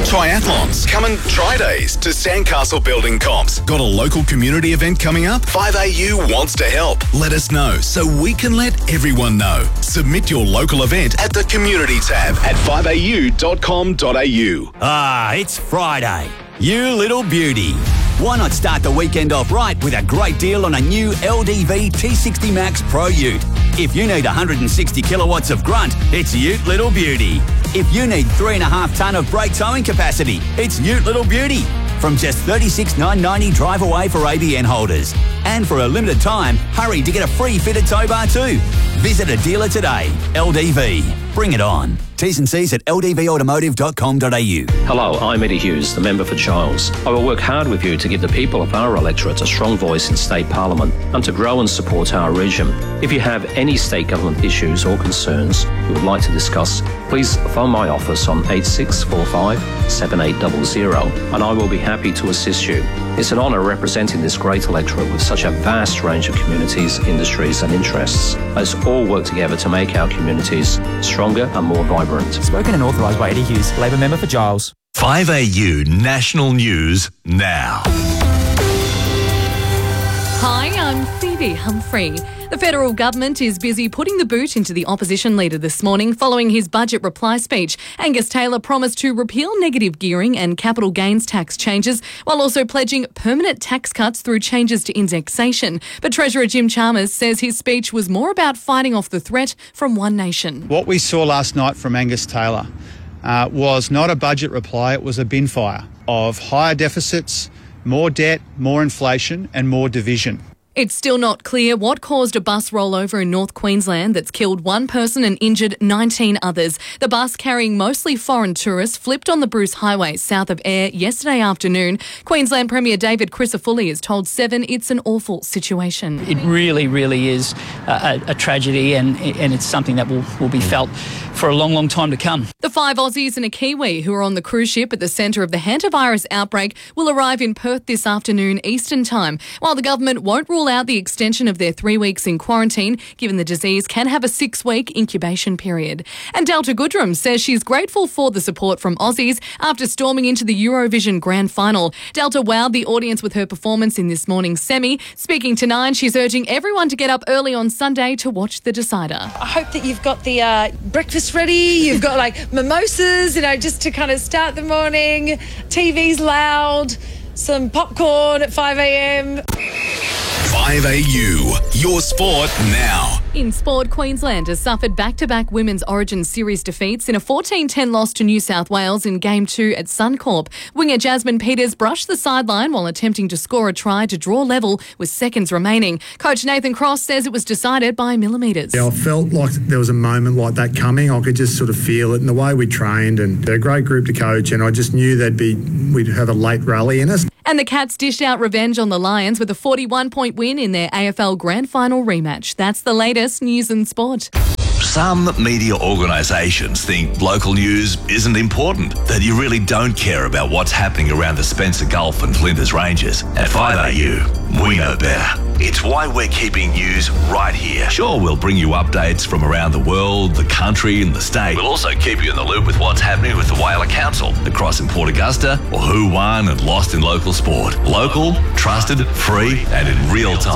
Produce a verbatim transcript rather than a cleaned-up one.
Triathlons. Come and try days to Sandcastle Building Comps. Got a local community event coming up? five A U wants to help. Let us know so we can let everyone know. Submit your local event at the community tab at five a u dot com dot a u. Ah, it's Friday. You little beauty. Why not start the weekend off right with a great deal on a new L D V T sixty Max Pro Ute? If you need one hundred sixty kilowatts of grunt, it's Ute Little Beauty. If you need three and a half tonne of brake towing capacity, it's Ute Little Beauty. From just thirty-six thousand nine hundred ninety drive away for A B N holders. And for a limited time, hurry to get a free fitted tow bar too. Visit a dealer today. L D V. Bring it on. T's and C's at l d v automotive dot com dot a u. Hello, I'm Eddie Hughes, the member for Giles. I will work hard with you to give the people of our electorate a strong voice in state parliament and to grow and support our region. If you have any state government issues or concerns you would like to discuss, please phone my office on eight six four five, seven eight zero zero and I will be happy to assist you. It's an honour representing this great electorate with such a vast range of communities, industries and interests. Let's all work together to make our communities stronger and more vibrant. Spoken and authorised by Eddie Hughes, Labor member for Giles. five A U National News now. Hi, I'm Phoebe Humphrey. The federal government is busy putting the boot into the opposition leader this morning following his budget reply speech. Angus Taylor promised to repeal negative gearing and capital gains tax changes while also pledging permanent tax cuts through changes to indexation. But Treasurer Jim Chalmers says his speech was more about fighting off the threat from One Nation. What we saw last night from Angus Taylor uh, was not a budget reply, it was a bin fire of higher deficits, more debt, more inflation and more division. It's still not clear what caused a bus rollover in North Queensland that's killed one person and injured nineteen others. The bus, carrying mostly foreign tourists, flipped on the Bruce Highway south of Ayr yesterday afternoon. Queensland Premier David Crisafulli has told Seven it's an awful situation. It really, really is a, a tragedy and, and it's something that will, will be felt for a long, long time to come. The five Aussies and a Kiwi who are on the cruise ship at the centre of the hantavirus outbreak will arrive in Perth this afternoon Eastern Time. While the government won't rule out the extension of their three weeks in quarantine, given the disease can have a six-week incubation period. And Delta Goodrem says she's grateful for the support from Aussies after storming into the Eurovision Grand Final. Delta wowed the audience with her performance in this morning's semi. Speaking to Nine, she's urging everyone to get up early on Sunday to watch the decider. I hope that you've got the uh, breakfast ready, you've got like mimosas, you know, just to kind of start the morning, T V's loud, some popcorn at five a.m. five A U, your sport now. In sport, Queensland has suffered back-to-back Women's Origin Series defeats in a fourteen ten loss to New South Wales in Game two at Suncorp. Winger Jasmine Peters brushed the sideline while attempting to score a try to draw level with seconds remaining. Coach Nathan Cross says it was decided by millimetres. Yeah, I felt like there was a moment like that coming. I could just sort of feel it in the way we trained, and they're a great group to coach, and I just knew they'd be we'd have a late rally in us. And the Cats dished out revenge on the Lions with a forty-one point win in their A F L Grand Final rematch. That's the latest news and sport. Some media organisations think local news isn't important, that you really don't care about what's happening around the Spencer Gulf and Flinders Ranges. At five A U, we know better. It's why we're keeping news right here. Sure, we'll bring you updates from around the world, the country and the state. We'll also keep you in the loop with what's happening with the Whaler Council, the Cross in Port Augusta, or who won and lost in local sport. Local, trusted, free and in real time.